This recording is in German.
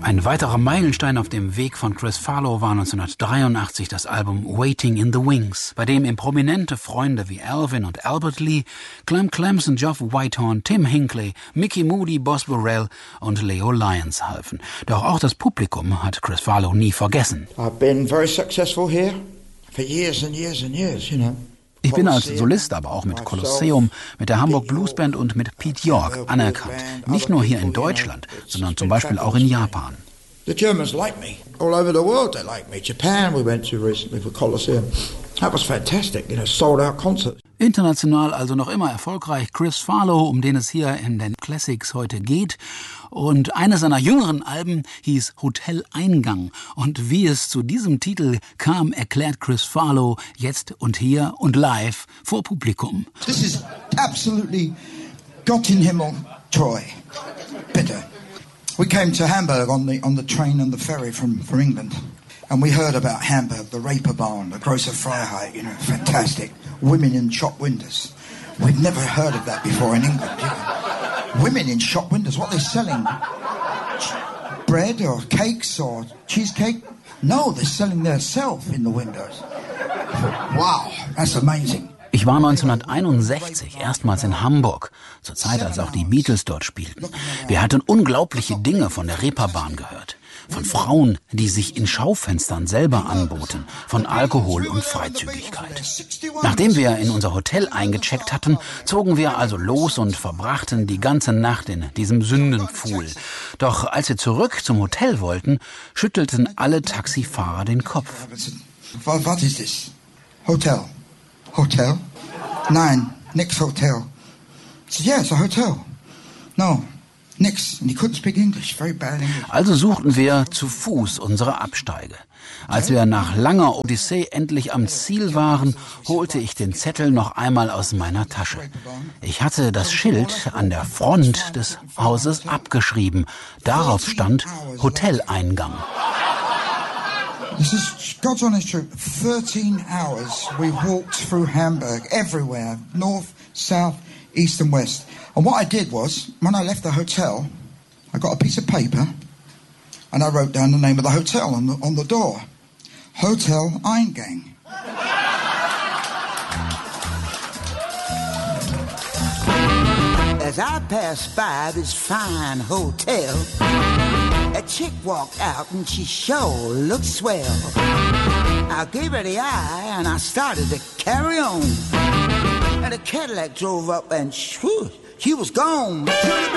Ein weiterer Meilenstein auf dem Weg von Chris Farlowe war 1983 das Album Waiting in the Wings, bei dem ihm prominente Freunde wie Alvin und Albert Lee, Clem Clemson, Geoff Whitehorn, Tim Hinckley, Mickey Moody, Boz Burrell und Leo Lyons halfen. Doch auch das Publikum hat Chris Farlowe nie vergessen. I've been very successful here for years and years and years, you know. Ich bin als Solist, aber auch mit Colosseum, mit der Hamburg Blues Band und mit Pete York anerkannt. Nicht nur hier in Deutschland, sondern zum Beispiel auch in Japan. The Germans like me. All over the world they like me. Japan we went to recently for Colosseum. That was fantastic, you know, sold out concerts. International also noch immer erfolgreich Chris Farlowe, um den es hier in den Classics heute geht. Und eines seiner jüngeren Alben hieß Hotel Eingang. Und wie es zu diesem Titel kam, erklärt Chris Farlowe jetzt und hier und live vor Publikum. This is absolutely Göttingen, Troy. Bitte. We came to Hamburg on the train and the ferry from England. And we heard about Hamburg, the Reeperbahn, the Große Freiheit, you know, fantastic. Women in shop windows. We'd never heard of that before in England. You know. Women in shop windows, what are they selling? Bread or cakes or cheesecake? No, they're selling their self in the windows. Wow, that's amazing. Ich war 1961 erstmals in Hamburg, zur Zeit, als auch die Beatles dort spielten. Wir hatten unglaubliche Dinge von der Reeperbahn gehört. Von Frauen, die sich in Schaufenstern selber anboten, von Alkohol und Freizügigkeit. Nachdem wir in unser Hotel eingecheckt hatten, zogen wir also los und verbrachten die ganze Nacht in diesem Sündenpfuhl. Doch als wir zurück zum Hotel wollten, schüttelten alle Taxifahrer den Kopf. Was ist das? Hotel? Hotel? Nein, nix Hotel. So, yeah, it's a hotel. No, nix. And he couldn't speak English, very bad English. Also suchten wir zu Fuß unsere Absteige. Als wir nach langer Odyssee endlich am Ziel waren, holte ich den Zettel noch einmal aus meiner Tasche. Ich hatte das Schild an der Front des Hauses abgeschrieben. Darauf stand Hoteleingang. This is God's honest truth. 13 hours we walked through Hamburg, everywhere, north, south, east and west. And what I did was, when I left the hotel, I got a piece of paper and I wrote down the name of the hotel on the door. Hotel Eingang. As I passed by this fine hotel, a chick walked out and she sure looked swell. I gave her the eye and I started to carry on. And a Cadillac drove up and whew, she was gone.